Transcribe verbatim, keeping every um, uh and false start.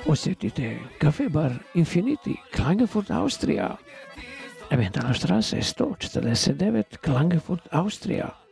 Posjetite Cafe Bar Infinity, Klagenfurt, Austrija. Eventalna štrase sto četrdeset devet, Klagenfurt, Austrija.